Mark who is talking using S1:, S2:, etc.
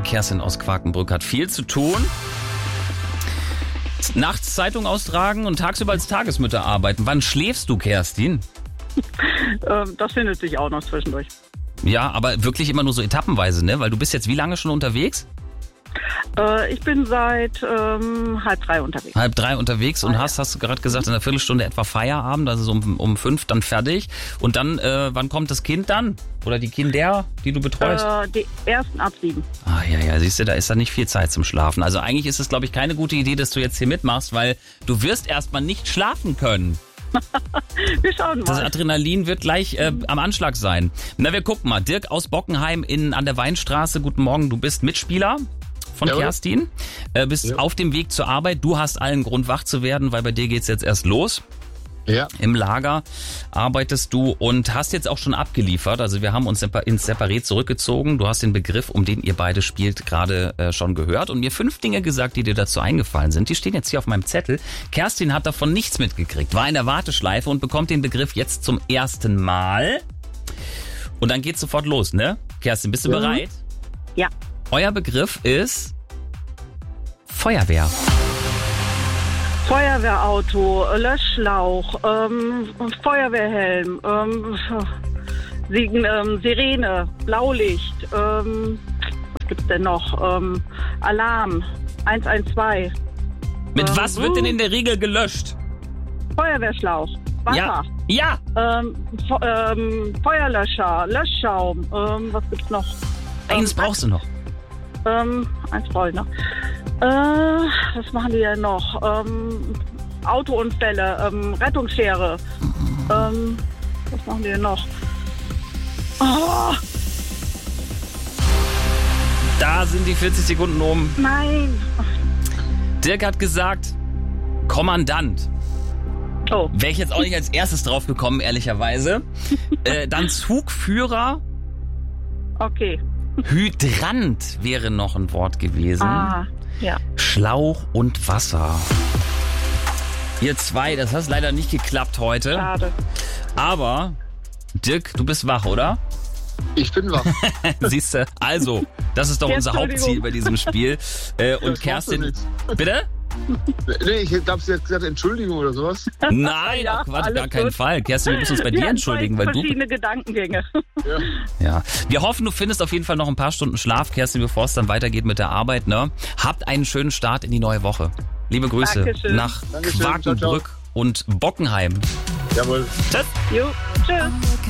S1: Kerstin aus Quakenbrück hat viel zu tun. Nachts Zeitung austragen und tagsüber als Tagesmutter arbeiten. Wann schläfst du, Kerstin?
S2: Das findet sich auch noch zwischendurch.
S1: Ja, aber wirklich immer nur so etappenweise, ne? Weil du bist jetzt wie lange schon unterwegs?
S2: Ich bin seit 2:30 unterwegs.
S1: 2:30 unterwegs und hast du gerade gesagt, in einer Viertelstunde etwa Feierabend, also so um 5 dann fertig. Und dann, wann kommt das Kind dann? Oder die Kinder, die du betreust?
S2: Die ersten ab 7.
S1: Ah, ja, siehst du, da ist da nicht viel Zeit zum Schlafen. Also eigentlich ist es, glaube ich, keine gute Idee, dass du jetzt hier mitmachst, weil du wirst erstmal nicht schlafen können.
S2: Wir schauen mal.
S1: Das Adrenalin wird gleich am Anschlag sein. Na, wir gucken mal. Dirk aus Bockenheim an der Weinstraße. Guten Morgen, du bist Mitspieler von Kerstin. Bist auf dem Weg zur Arbeit. Du hast allen Grund, wach zu werden, weil bei dir geht's jetzt erst los.
S3: Ja.
S1: Im Lager arbeitest du und hast jetzt auch schon abgeliefert. Also wir haben uns ins Separé zurückgezogen. Du hast den Begriff, um den ihr beide spielt, gerade schon gehört und mir 5 Dinge gesagt, die dir dazu eingefallen sind. Die stehen jetzt hier auf meinem Zettel. Kerstin hat davon nichts mitgekriegt, war in der Warteschleife und bekommt den Begriff jetzt zum ersten Mal. Und dann geht's sofort los, ne? Kerstin, bist du bereit?
S2: Ja.
S1: Euer Begriff ist Feuerwehr.
S2: Feuerwehrauto, Löschschlauch, Feuerwehrhelm, Sirene, Blaulicht, was gibt's denn noch? Alarm, 112.
S1: Mit was wird denn in der Regel gelöscht?
S2: Feuerwehrschlauch, Wasser.
S1: Ja.
S2: Feuerlöscher, Löschschaum, was gibt's noch?
S1: Eins brauchst du noch.
S2: Eins brauche ich noch. Was machen die denn noch? Autounfälle, Rettungsschere. Was machen die denn noch? Oh,
S1: Da sind die 40 Sekunden um.
S2: nein.
S1: Dirk hat gesagt, Kommandant.
S2: Oh,
S1: Wäre ich jetzt auch nicht als erstes drauf gekommen, ehrlicherweise. Dann Zugführer.
S2: okay.
S1: Hydrant wäre noch ein Wort gewesen.
S2: Ja.
S1: Schlauch und Wasser. Ihr zwei, das hat leider nicht geklappt heute.
S2: Schade.
S1: Aber, Dirk, du bist wach, oder?
S3: Ich bin wach.
S1: Siehst du? Also, das ist doch unser
S2: Entschuldigung.
S1: Hauptziel bei diesem Spiel. Und Kerstin. Bitte?
S3: Nee, ich glaube, sie hat gesagt Entschuldigung oder sowas.
S1: Nein,
S2: Ja,
S1: ach Quatsch,
S2: alles
S1: gar keinen
S2: gut.
S1: Fall. Kerstin, wir müssen uns bei dir entschuldigen, weil du...
S2: verschiedene Gedankengänge.
S3: Ja.
S1: Ja, wir hoffen, du findest auf jeden Fall noch ein paar Stunden Schlaf, Kerstin, bevor es dann weitergeht mit der Arbeit. Ne? Habt einen schönen Start in die neue Woche. Liebe Grüße
S2: Dankeschön.
S1: nach
S3: Dankeschön.
S1: Quakenbrück
S3: Ciao,
S1: und Bockenheim.
S3: Jawohl.
S1: Tschüss.
S2: Jo, tschüss.